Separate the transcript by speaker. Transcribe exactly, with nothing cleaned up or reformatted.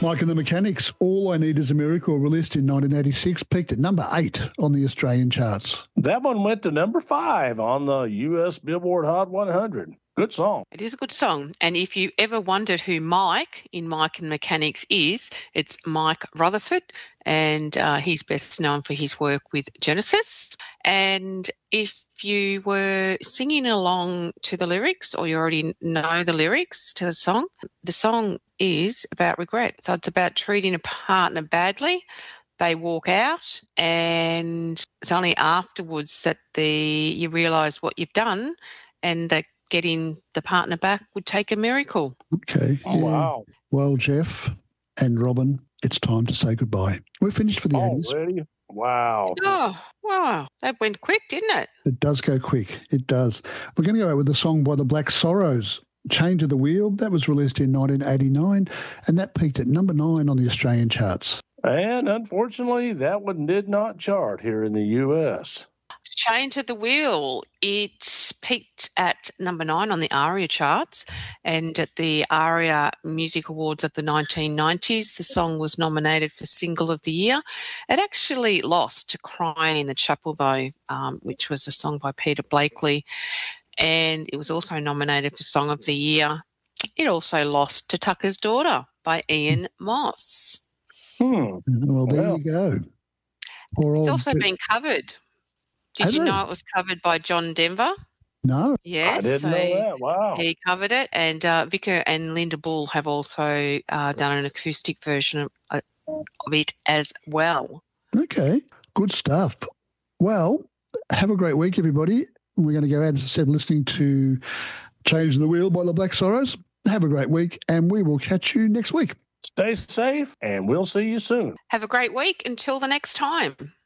Speaker 1: Mike and the Mechanics, All I Need Is a Miracle, released in nineteen eighty-six, peaked at number eight on the Australian charts.
Speaker 2: That one went to number five on the U S Billboard Hot one hundred. Good song.
Speaker 3: It is a good song. And if you ever wondered who Mike in Mike and the Mechanics is, it's Mike Rutherford, and uh, he's best known for his work with Genesis. And if you were singing along to the lyrics, or you already know the lyrics to the song, the song is about regret. So it's about treating a partner badly. They walk out, and it's only afterwards that the you realise what you've done, and that getting the partner back would take a miracle.
Speaker 1: Okay.
Speaker 2: Oh, yeah. Wow.
Speaker 1: Well, Jeff and Robin, it's time to say goodbye. We're finished for the eighties.
Speaker 2: Already? Wow.
Speaker 3: Oh, wow. That went quick, didn't it?
Speaker 1: It does go quick. It does. We're going to go out with a song by the Black Sorrows, Chained to the Wheel. That was released in nineteen eighty-nine, and that peaked at number nine on the Australian charts.
Speaker 2: And unfortunately, that one did not chart here in the U S.
Speaker 3: Chained to the Wheel, it peaked at number nine on the ARIA charts, and at the ARIA Music Awards of the nineteen nineties, the song was nominated for Single of the Year. It actually lost to Crying in the Chapel, though, um, which was a song by Peter Blakely, and it was also nominated for Song of the Year. It also lost to Tucker's Daughter by Ian Moss.
Speaker 2: Hmm.
Speaker 1: Well, there
Speaker 2: Well.
Speaker 1: you go. Poor
Speaker 3: It's
Speaker 1: old
Speaker 3: also
Speaker 1: Pe-
Speaker 3: been covered. Did
Speaker 1: Has
Speaker 3: you
Speaker 1: it?
Speaker 3: know it was covered by John Denver?
Speaker 1: No.
Speaker 3: Yes.
Speaker 2: I didn't
Speaker 3: so
Speaker 2: know that. Wow.
Speaker 3: he covered it, and uh, Vicar and Linda Bull have also uh, done an acoustic version of, uh, of it as well.
Speaker 1: Okay. Good stuff. Well, have a great week, everybody. We're going to go out, as I said, listening to Change the Wheel by the Black Sorrows. Have a great week, and we will catch you next week.
Speaker 2: Stay safe, and we'll see you soon.
Speaker 3: Have a great week until the next time.